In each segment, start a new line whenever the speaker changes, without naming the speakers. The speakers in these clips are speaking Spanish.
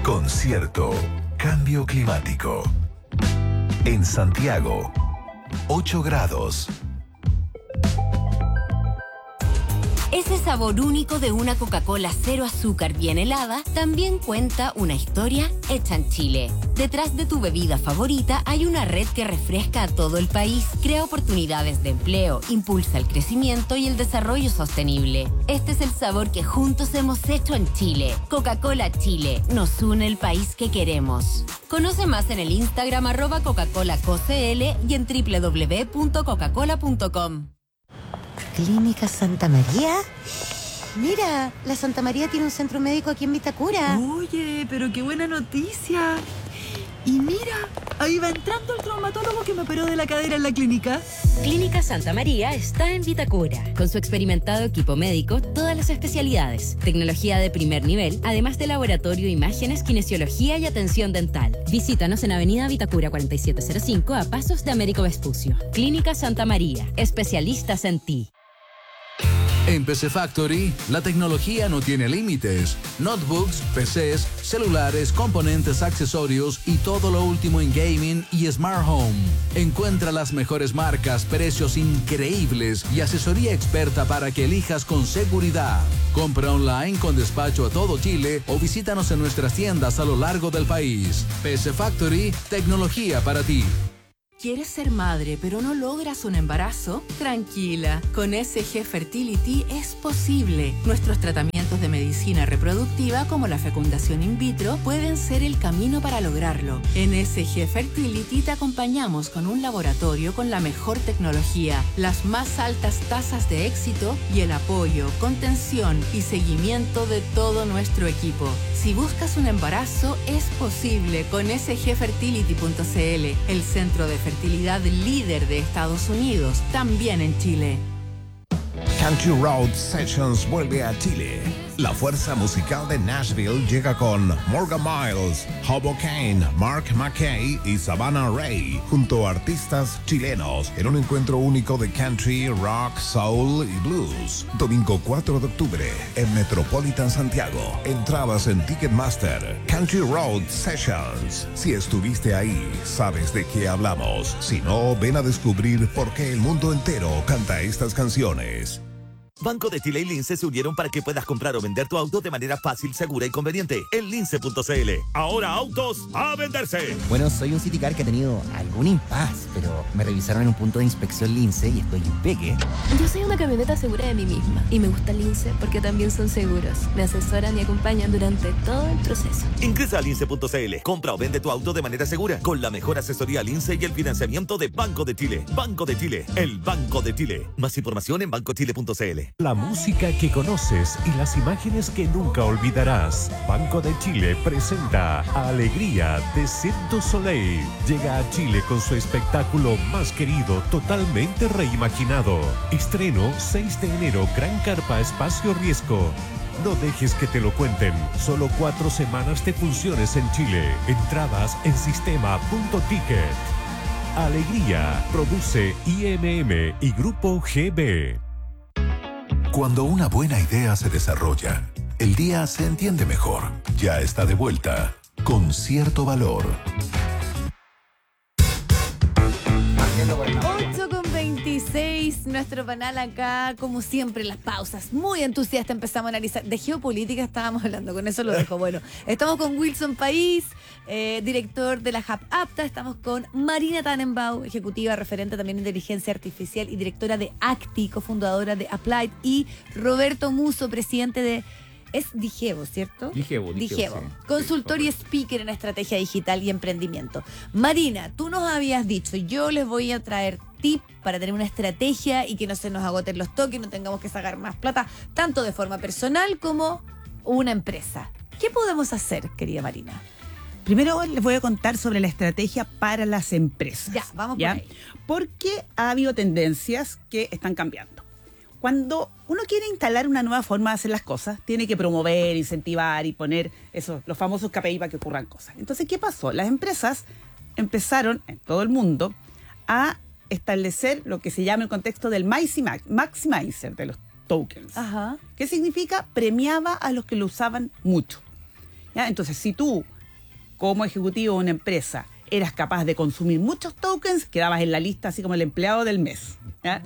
Concierto Cambio Climático. En Santiago, 8 grados.
Ese sabor único de una Coca-Cola cero azúcar bien helada también cuenta una historia hecha en Chile. Detrás de tu bebida favorita hay una red que refresca a todo el país, crea oportunidades de empleo, impulsa el crecimiento y el desarrollo sostenible. Este es el sabor que juntos hemos hecho en Chile. Coca-Cola Chile, nos une el país que queremos. Conoce más en el Instagram @Coca-ColaCoCL y en www.coca-cola.com.
¿Clínica Santa María? Mira, la Santa María tiene un centro médico aquí en Vitacura.
Oye, pero qué buena noticia. Y mira, ahí va entrando el traumatólogo que me operó de la cadera en la clínica.
Clínica Santa María está en Vitacura. Con su experimentado equipo médico, todas las especialidades, tecnología de primer nivel, además de laboratorio, imágenes, kinesiología y atención dental. Visítanos en Avenida Vitacura 4705 a pasos de Américo Vespucio. Clínica Santa María, especialistas en ti.
En PC Factory, la tecnología no tiene límites. Notebooks, PCs, celulares, componentes, accesorios y todo lo último en gaming y smart home. Encuentra las mejores marcas, precios increíbles y asesoría experta para que elijas con seguridad. Compra online con despacho a todo Chile o visítanos en nuestras tiendas a lo largo del país. PC Factory, tecnología para ti.
¿Quieres ser madre pero no logras un embarazo? Tranquila, con SG Fertility es posible. Nuestros tratamientos de medicina reproductiva como la fecundación in vitro pueden ser el camino para lograrlo. En SG Fertility te acompañamos con un laboratorio con la mejor tecnología, las más altas tasas de éxito y el apoyo, contención y seguimiento de todo nuestro equipo. Si buscas un embarazo, es posible con sgfertility.cl, el centro de fertilidad líder de Estados Unidos, también en Chile.
Country Road Sessions vuelve a Chile. La fuerza musical de Nashville llega con Morgan Miles, Hobo Kane, Mark McKay y Savannah Ray, junto a artistas chilenos, en un encuentro único de country, rock, soul y blues. Domingo 4 de octubre en Metropolitan Santiago. Entradas en Ticketmaster. Country Road Sessions. Si estuviste ahí, sabes de qué hablamos. Si no, ven a descubrir por qué el mundo entero canta estas canciones.
Banco de Chile y Lince se unieron para que puedas comprar o vender tu auto de manera fácil, segura y conveniente en lince.cl. Ahora autos a venderse.
Bueno, soy un Citicar que ha tenido algún impasse, pero me revisaron en un punto de inspección Lince y estoy impeque.
Yo soy una camioneta segura de mí misma y me gusta Lince porque también son seguros. Me asesoran y acompañan durante todo el proceso.
Ingresa a lince.cl. Compra o vende tu auto de manera segura con la mejor asesoría Lince y el financiamiento de Banco de Chile. Banco de Chile, el Banco de Chile. Más información en bancochile.cl.
La música que conoces y las imágenes que nunca olvidarás. Banco de Chile presenta Alegría de Cirque du Soleil. Llega a Chile con su espectáculo más querido, totalmente reimaginado. Estreno 6 de enero, Gran Carpa Espacio Riesgo. No dejes que te lo cuenten. Solo 4 semanas de funciones en Chile. Entradas en sistema.ticket. Alegría produce IMM y Grupo GB.
Cuando una buena idea se desarrolla, el día se entiende mejor. Ya está de vuelta. Con cierto valor.
8:26, nuestro panel acá, como siempre, las pausas. Muy entusiasta, empezamos a analizar. De geopolítica estábamos hablando, con eso lo dejo. Bueno, estamos con Wilson País, director de la Hub Apta. Estamos con Marina Tannenbaum, ejecutiva referente también en inteligencia artificial y directora de ACTI, cofundadora de Applied. Y Roberto Musso, presidente de... Es Digevo, ¿cierto?
Digevo.
Sí. Consultor y speaker en estrategia digital y emprendimiento. Marina, tú nos habías dicho, yo les voy a traer tips para tener una estrategia y que no se nos agoten los toques, no tengamos que sacar más plata, tanto de forma personal como una empresa. ¿Qué podemos hacer, querida Marina?
Primero les voy a contar sobre la estrategia para las empresas.
Ya, vamos por ahí.
Porque ha habido tendencias que están cambiando. Cuando uno quiere instalar una nueva forma de hacer las cosas, tiene que promover, incentivar y poner los famosos KPI para que ocurran cosas. Entonces, ¿qué pasó? Las empresas empezaron en todo el mundo a establecer lo que se llama el contexto del maximizer de los tokens.
Ajá.
¿Qué significa? Premiaba a los que lo usaban mucho. ¿Ya? Entonces, si tú como ejecutivo de una empresa eras capaz de consumir muchos tokens, quedabas en la lista así como el empleado del mes, ¿ya?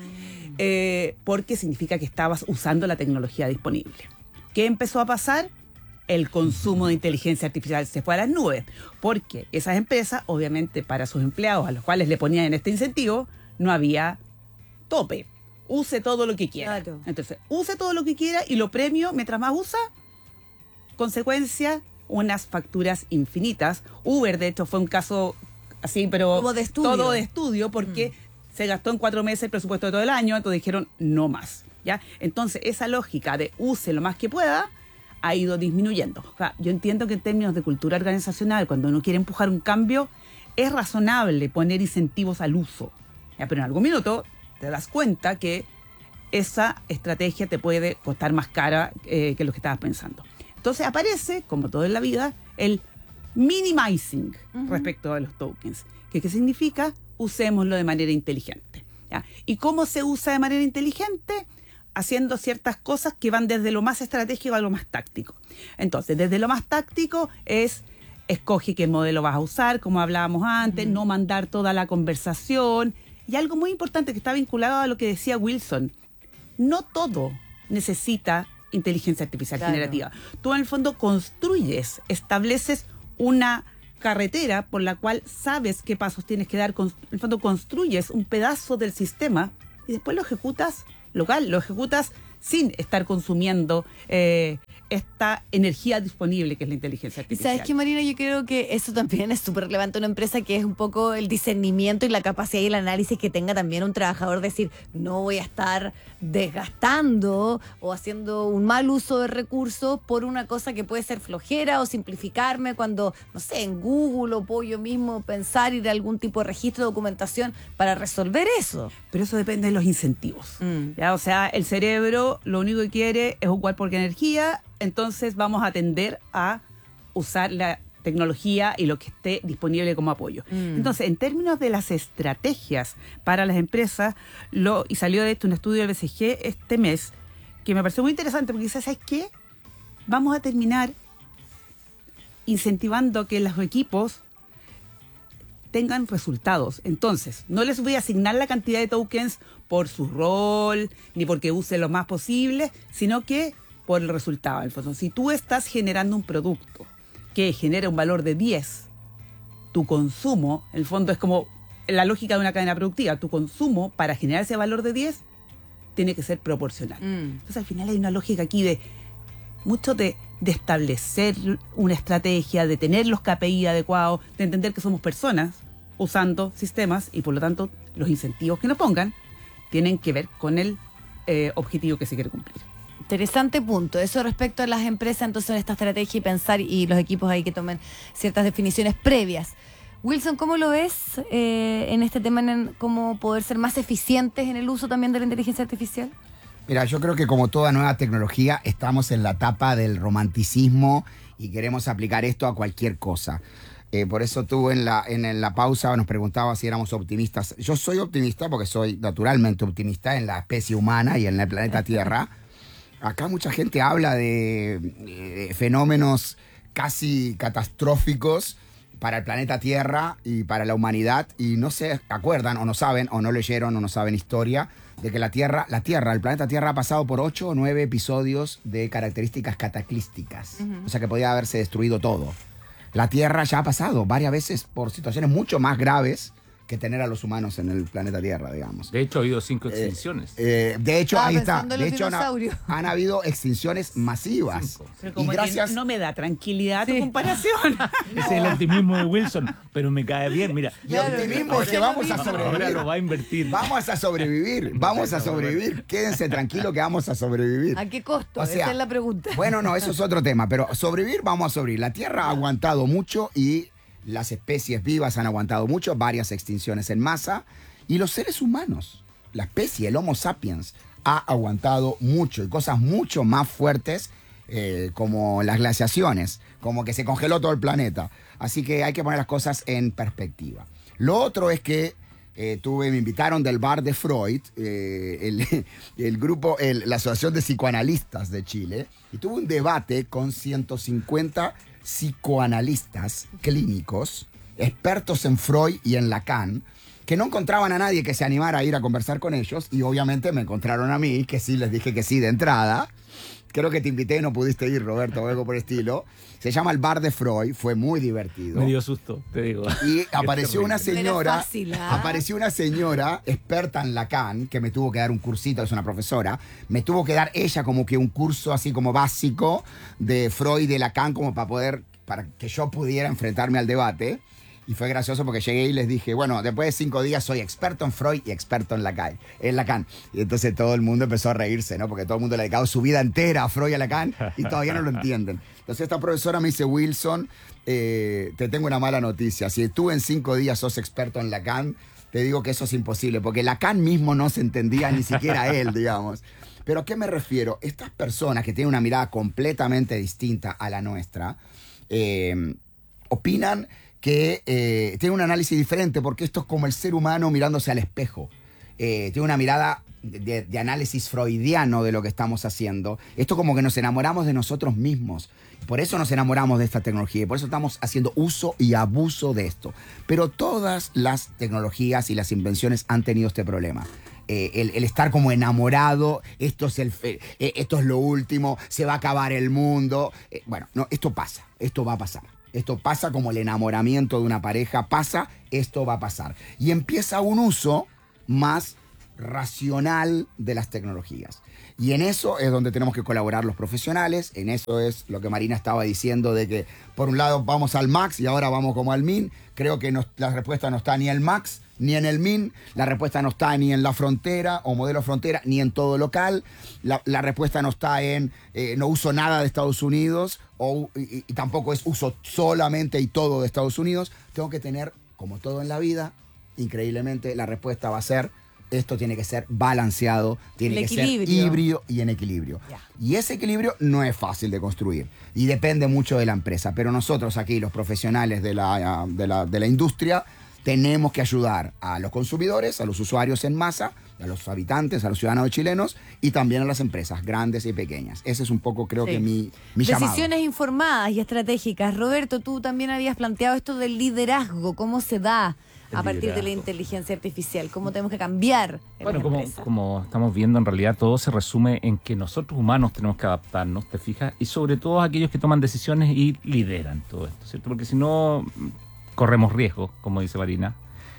Porque significa que estabas usando la tecnología disponible. ¿Qué empezó a pasar? El consumo de inteligencia artificial se fue a las nubes, porque esas empresas, obviamente, para sus empleados, a los cuales le ponían este incentivo, no había tope. Use todo lo que quiera. Claro. Entonces, use todo lo que quiera y lo premio, mientras más usa, consecuencia, unas facturas infinitas. Uber, de hecho, fue un caso así, pero
como de estudio.
Todo de estudio, porque se gastó en 4 meses el presupuesto de todo el año, entonces dijeron, no más. ¿Ya? Entonces, esa lógica de use lo más que pueda ha ido disminuyendo. O sea, yo entiendo que en términos de cultura organizacional, cuando uno quiere empujar un cambio, es razonable poner incentivos al uso. ¿Ya? Pero en algún minuto te das cuenta que esa estrategia te puede costar más cara que lo que estabas pensando. Entonces aparece, como todo en la vida, el minimizing respecto a los tokens. ¿Qué significa? Usémoslo de manera inteligente. ¿Ya? ¿Y cómo se usa de manera inteligente? Haciendo ciertas cosas que van desde lo más estratégico a lo más táctico. Entonces, desde lo más táctico es, escoge qué modelo vas a usar, como hablábamos antes, no mandar toda la conversación. Y algo muy importante que está vinculado a lo que decía Wilson, no todo necesita inteligencia artificial generativa. Tú en el fondo construyes, estableces una carretera por la cual sabes qué pasos tienes que dar, en el fondo construyes un pedazo del sistema y después lo ejecutas local, lo ejecutas sin estar consumiendo esta energía disponible que es la inteligencia artificial.
¿Sabes qué, Marina? Yo creo que eso también es súper relevante en una empresa, que es un poco el discernimiento y la capacidad y el análisis que tenga también un trabajador, decir, no voy a estar desgastando o haciendo un mal uso de recursos por una cosa que puede ser flojera o simplificarme cuando, no sé, en Google o puedo yo mismo pensar, ir a algún tipo de registro de documentación para resolver eso.
Pero eso depende de los incentivos. ¿Ya? O sea, el cerebro lo único que quiere es ocupar por energía, entonces vamos a tender a usar la tecnología y lo que esté disponible como apoyo. Entonces, en términos de las estrategias para las empresas, y salió de esto un estudio del BCG este mes, que me pareció muy interesante, porque dice, ¿sabes qué? Vamos a terminar incentivando que los equipos tengan resultados. Entonces, no les voy a asignar la cantidad de tokens por su rol, ni porque use lo más posible, sino que por el resultado. Alfonso, si tú estás generando un producto que genera un valor de 10, tu consumo, en el fondo es como la lógica de una cadena productiva, tu consumo para generar ese valor de 10 tiene que ser proporcional. Entonces, al final hay una lógica aquí de mucho de establecer una estrategia, de tener los KPI adecuados, de entender que somos personas usando sistemas y por lo tanto los incentivos que nos pongan tienen que ver con el objetivo que se quiere cumplir.
Interesante punto. Eso respecto a las empresas, entonces, en esta estrategia y pensar, y los equipos ahí que tomen ciertas definiciones previas. Wilson, ¿cómo lo ves en este tema, en cómo poder ser más eficientes en el uso también de la inteligencia artificial?
Mira, yo creo que como toda nueva tecnología estamos en la etapa del romanticismo y queremos aplicar esto a cualquier cosa. Por eso tú en la pausa nos preguntabas si éramos optimistas. Yo soy optimista porque soy naturalmente optimista en la especie humana y en el planeta Tierra. Acá mucha gente habla de fenómenos casi catastróficos para el planeta Tierra y para la humanidad, y no se acuerdan o no saben o no leyeron o no saben historia de que el planeta Tierra ha pasado por 8 o 9 episodios de características cataclísticas. O sea que podía haberse destruido todo. La Tierra ya ha pasado varias veces por situaciones mucho más graves que tener a los humanos en el planeta Tierra, digamos.
De hecho, ha habido 5 extinciones.
De hecho, ahí está. De hecho, han habido extinciones masivas.
Pero como que no me da tranquilidad tu comparación.
Ese es el optimismo de Wilson, pero me cae bien, mira.
El optimismo es que vamos a sobrevivir.
Ahora lo va a invertir.
Vamos a sobrevivir. Quédense tranquilos que vamos a sobrevivir.
¿A qué costo?
O sea,
esa es la pregunta.
Bueno, no, eso es otro tema, pero sobrevivir, vamos a sobrevivir. La Tierra ha aguantado mucho y las especies vivas han aguantado mucho, varias extinciones en masa, y los seres humanos, la especie, el Homo sapiens, ha aguantado mucho, y cosas mucho más fuertes como las glaciaciones, como que se congeló todo el planeta. Así que hay que poner las cosas en perspectiva. Lo otro es que me invitaron del bar de Freud, el grupo, la Asociación de Psicoanalistas de Chile, y tuve un debate con 150 psicoanalistas clínicos, expertos en Freud y en Lacan, que no encontraban a nadie que se animara a ir a conversar con ellos, y obviamente me encontraron a mí, que sí les dije que sí de entrada. Creo que te invité y no pudiste ir, Roberto, o algo por el estilo. Se llama el Bar de Freud, fue muy divertido.
Me dio susto, te digo.
Y apareció una señora,
fácil, ¿eh?
apareció una señora experta en Lacan, que me tuvo que dar un cursito, es una profesora, me tuvo que dar ella como que un curso así como básico de Freud y de Lacan, como para que yo pudiera enfrentarme al debate. Y fue gracioso porque llegué y les dije, bueno, después de 5 días soy experto en Freud y experto en Lacan. Y entonces todo el mundo empezó a reírse, ¿no? Porque todo el mundo le ha dedicado su vida entera a Freud y a Lacan y todavía no lo entienden. Entonces esta profesora me dice, Wilson, te tengo una mala noticia. Si tú en 5 días sos experto en Lacan, te digo que eso es imposible, porque Lacan mismo no se entendía, ni siquiera él, digamos. Pero ¿a qué me refiero? Estas personas que tienen una mirada completamente distinta a la nuestra, opinan que tiene un análisis diferente, porque esto es como el ser humano mirándose al espejo. Tiene una mirada de análisis freudiano de lo que estamos haciendo. Esto como que nos enamoramos de nosotros mismos. Por eso nos enamoramos de esta tecnología y por eso estamos haciendo uso y abuso de esto. Pero todas las tecnologías y las invenciones han tenido este problema. El estar como enamorado, esto es lo último, se va a acabar el mundo. Bueno, no, esto pasa, esto va a pasar. Esto pasa como el enamoramiento de una pareja, pasa, esto va a pasar. Y empieza un uso más racional de las tecnologías. Y en eso es donde tenemos que colaborar los profesionales, en eso es lo que Marina estaba diciendo de que por un lado vamos al Max y ahora vamos como al Min. Creo que la respuesta no está ni en el Max ni en el Min, la respuesta no está ni en la frontera o modelo frontera, ni en todo local, la respuesta no está en no uso nada de Estados Unidos y tampoco es uso solamente y todo de Estados Unidos. Tengo que tener, como todo en la vida, increíblemente la respuesta va a ser esto tiene que ser balanceado, tiene que ser híbrido y en equilibrio. Yeah. Y ese equilibrio no es fácil de construir y depende mucho de la empresa, pero nosotros aquí, los profesionales de la industria, tenemos que ayudar a los consumidores, a los usuarios en masa, a los habitantes, a los ciudadanos chilenos y también a las empresas grandes y pequeñas. Ese es un poco, creo que mi llamado.
Decisiones informadas y estratégicas. Roberto, tú también habías planteado esto del liderazgo, cómo se da a partir de la inteligencia artificial, cómo tenemos que cambiar.
Bueno, como estamos viendo, en realidad todo se resume en que nosotros humanos tenemos que adaptarnos, ¿te fijas? Y sobre todo aquellos que toman decisiones y lideran todo esto, ¿cierto? Porque si no, corremos riesgo, como dice Marina,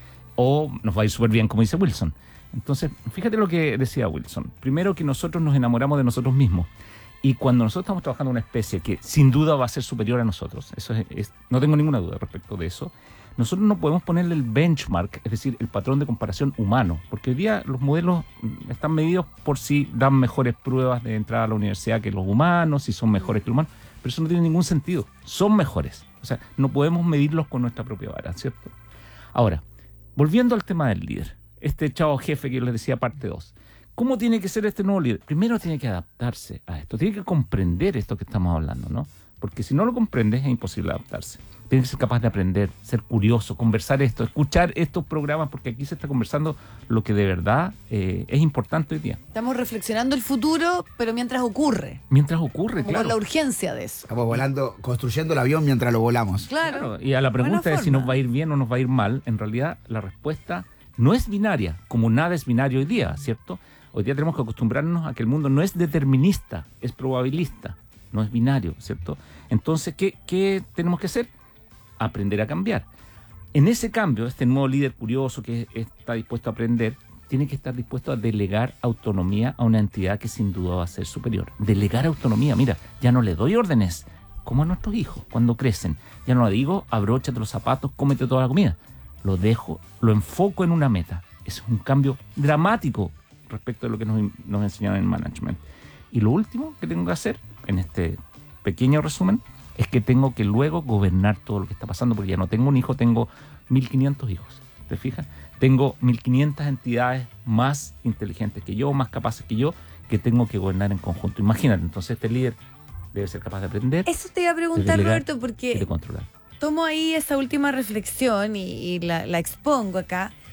o nos va a ir súper bien, como dice Wilson. Entonces, fíjate lo que decía Wilson. Primero, que nosotros nos enamoramos de nosotros mismos. Y cuando nosotros estamos trabajando en una especie que sin duda va a ser superior a nosotros, eso no tengo ninguna duda respecto de eso, nosotros no podemos ponerle el benchmark, es decir, el patrón de comparación humano, porque hoy día los modelos están medidos por si dan mejores pruebas de entrada a la universidad que los humanos, si son mejores que los humanos, pero eso no tiene ningún sentido, son mejores. O sea, no podemos medirlos con nuestra propia vara, ¿cierto? Ahora, volviendo al tema del líder, este chavo jefe que yo les decía, parte 2. ¿Cómo tiene que ser este nuevo líder? Primero tiene que adaptarse a esto, tiene que comprender esto que estamos hablando, ¿no? Porque si no lo comprendes es imposible adaptarse. Tiene que ser capaz de aprender, ser curioso, conversar esto, escuchar estos programas, porque aquí se está conversando lo que de verdad es importante hoy día.
Estamos reflexionando el futuro, pero mientras ocurre.
Mientras ocurre,
como
claro.
Con la urgencia de eso.
Estamos volando, construyendo el avión mientras lo volamos.
Claro.
Y a la pregunta de si nos va a ir bien o nos va a ir mal, en realidad la respuesta no es binaria, como nada es binario hoy día, ¿cierto? Hoy día tenemos que acostumbrarnos a que el mundo no es determinista, es probabilista, no es binario, ¿cierto? Entonces, ¿qué tenemos que hacer? Aprender a cambiar. En ese cambio, este nuevo líder curioso que está dispuesto a aprender, tiene que estar dispuesto a delegar autonomía a una entidad que sin duda va a ser superior. Delegar autonomía, mira, ya no le doy órdenes, como a nuestros hijos cuando crecen. Ya no le digo, abróchate los zapatos, cómete toda la comida. Lo dejo, lo enfoco en una meta. Eso es un cambio dramático respecto de lo que nos enseñaron en management. Y lo último que tengo que hacer, en este pequeño resumen, es que tengo que luego gobernar todo lo que está pasando, porque ya no tengo un hijo, tengo 1.500 hijos, ¿te fijas? Tengo 1.500 entidades más inteligentes que yo, más capaces que yo, que tengo que gobernar en conjunto. Imagínate, entonces este líder debe ser capaz de aprender.
Eso te iba a preguntar,
delegar,
Roberto, porque
y de controlar.
Tomo ahí esa última reflexión y la expongo acá.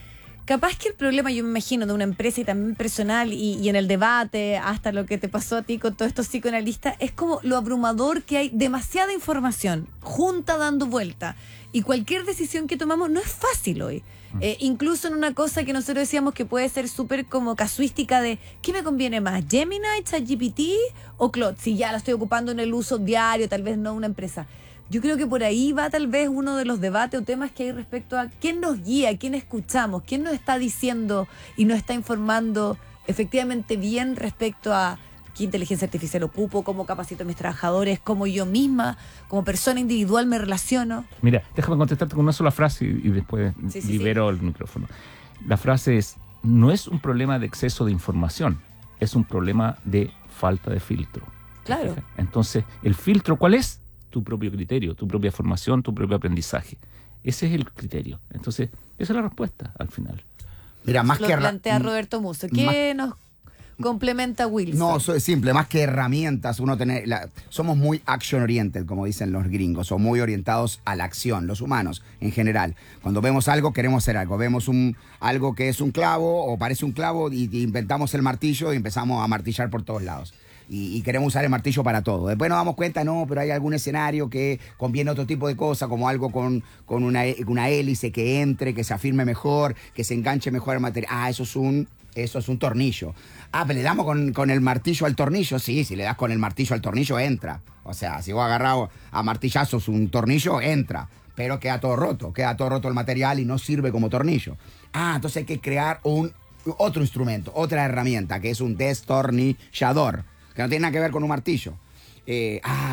Capaz que el problema, yo me imagino, de una empresa y también personal y en el debate, hasta lo que te pasó a ti con todos estos psicoanalistas, es como lo abrumador que hay demasiada información junta dando vuelta. Y cualquier decisión que tomamos no es fácil hoy. Incluso en una cosa que nosotros decíamos que puede ser súper como casuística de ¿qué me conviene más? ¿Gemini, ChatGPT o Claude? Si ya lo estoy ocupando en el uso diario, tal vez no una empresa. Yo creo que por ahí va tal vez uno de los debates o temas que hay respecto a quién nos guía, quién escuchamos, quién nos está diciendo y nos está informando efectivamente bien respecto a qué inteligencia artificial ocupo, cómo capacito a mis trabajadores, cómo yo misma, como persona individual me relaciono.
Mira, déjame contestarte con una sola frase y después libero el micrófono. La frase es, no es un problema de exceso de información, es un problema de falta de filtro.
Claro.
Entonces, ¿el filtro cuál es? Tu propio criterio, tu propia formación, tu propio aprendizaje. Ese es el criterio. Entonces, esa es la respuesta al final.
Mira, más
lo
que
plantea Roberto Musso. ¿Qué nos complementa Wilson?
No, es simple, más que herramientas, somos muy action oriented, como dicen los gringos, o muy orientados a la acción, los humanos en general. Cuando vemos algo, queremos hacer algo. Vemos algo que es un clavo o parece un clavo y inventamos el martillo y empezamos a martillar por todos lados. Y queremos usar el martillo para todo. Después nos damos cuenta, no, pero hay algún escenario que conviene otro tipo de cosa, como algo con una hélice que entre, que se afirme mejor, que se enganche mejor al material. Ah, eso es un tornillo. Ah, pero le damos con el martillo al tornillo. Sí, si le das con el martillo al tornillo, entra. O sea, si vos agarrado a martillazos un tornillo, entra. Pero queda todo roto el material y no sirve como tornillo. Ah, entonces hay que crear otro instrumento, otra herramienta, que es un destornillador, que no tiene nada que ver con un martillo.